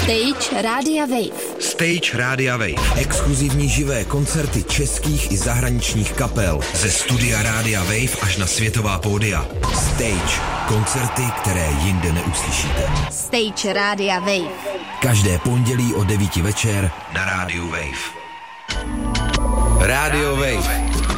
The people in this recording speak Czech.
Stage Rádia Wave. Stage Rádia Wave. Exkluzivní živé koncerty českých i zahraničních kapel. Ze studia Rádia Wave až na světová pódia. Stage. Koncerty, které jinde neuslyšíte. Stage Rádia Wave. Každé pondělí od 9 večer na Rádiu Wave. Radio Wave.